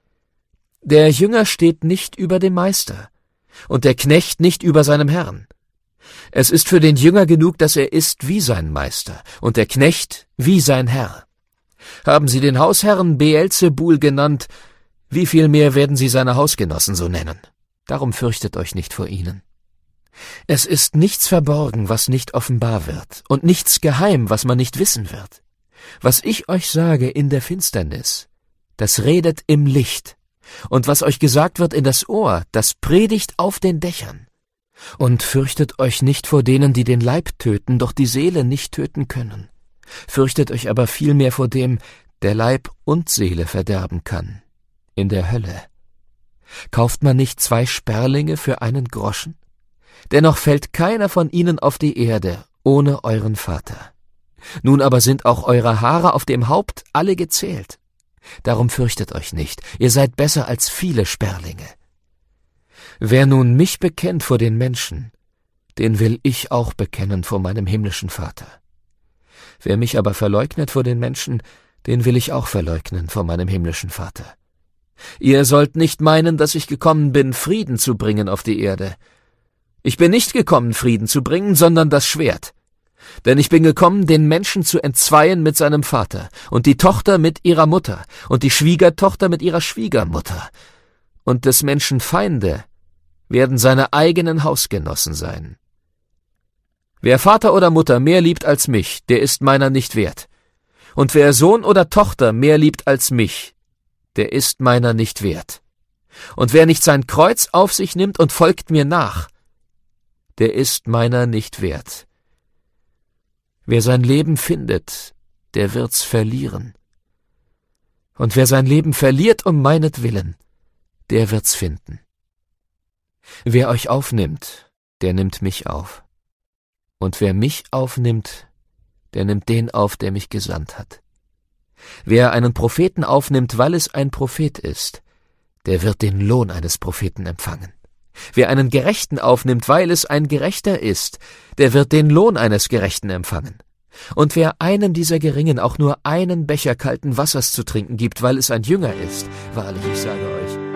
Der Jünger steht nicht über dem Meister, und der Knecht nicht über seinem Herrn. Es ist für den Jünger genug, dass er ist wie sein Meister, und der Knecht wie sein Herr. Haben sie den Hausherrn Beelzebul genannt, wie viel mehr werden sie seine Hausgenossen so nennen? Darum fürchtet euch nicht vor ihnen. Es ist nichts verborgen, was nicht offenbar wird, und nichts geheim, was man nicht wissen wird. Was ich euch sage in der Finsternis, das redet im Licht, und was euch gesagt wird in das Ohr, das predigt auf den Dächern. Und fürchtet euch nicht vor denen, die den Leib töten, doch die Seele nicht töten können. Fürchtet euch aber vielmehr vor dem, der Leib und Seele verderben kann, in der Hölle. Kauft man nicht zwei Sperlinge für einen Groschen? Dennoch fällt keiner von ihnen auf die Erde, ohne euren Vater. Nun aber sind auch eure Haare auf dem Haupt alle gezählt. Darum fürchtet euch nicht, ihr seid besser als viele Sperlinge. Wer nun mich bekennt vor den Menschen, den will ich auch bekennen vor meinem himmlischen Vater. Wer mich aber verleugnet vor den Menschen, den will ich auch verleugnen vor meinem himmlischen Vater. Ihr sollt nicht meinen, dass ich gekommen bin, Frieden zu bringen auf die Erde. Ich bin nicht gekommen, Frieden zu bringen, sondern das Schwert. Denn ich bin gekommen, den Menschen zu entzweien mit seinem Vater, und die Tochter mit ihrer Mutter, und die Schwiegertochter mit ihrer Schwiegermutter. Und des Menschen Feinde werden seine eigenen Hausgenossen sein. Wer Vater oder Mutter mehr liebt als mich, der ist meiner nicht wert. Und wer Sohn oder Tochter mehr liebt als mich, der ist meiner nicht wert. Und wer nicht sein Kreuz auf sich nimmt und folgt mir nach, der ist meiner nicht wert. Wer sein Leben findet, der wird's verlieren. Und wer sein Leben verliert um meinetwillen, der wird's finden. Wer euch aufnimmt, der nimmt mich auf. Und wer mich aufnimmt, der nimmt den auf, der mich gesandt hat. Wer einen Propheten aufnimmt, weil es ein Prophet ist, der wird den Lohn eines Propheten empfangen. Wer einen Gerechten aufnimmt, weil es ein Gerechter ist, der wird den Lohn eines Gerechten empfangen. Und wer einem dieser Geringen auch nur einen Becher kalten Wassers zu trinken gibt, weil es ein Jünger ist, wahrlich, ich sage euch,